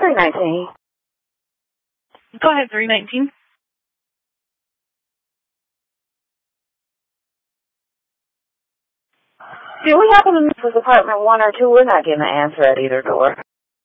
319. Go ahead, 319. Do we happen to know if it's apartment 1 or 2? We're not getting an answer at either door.